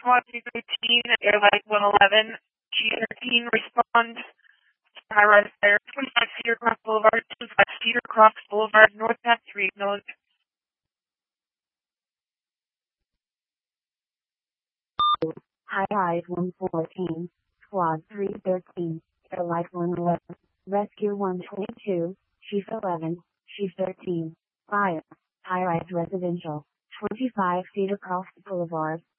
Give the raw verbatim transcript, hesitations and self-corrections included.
Squad two thirteen, Air Light one eleven, G thirteen, respond. High-rise fire, twenty-five Cedar Cross Boulevard, twenty-five Cedar Cross Boulevard, North Path three, acknowledge. High-rise one fourteen, Squad three thirteen, Air Light one eleven, Rescue one twenty-two, Chief eleven, Chief thirteen, Fire, High-rise residential, twenty-five Cedar Cross Boulevard,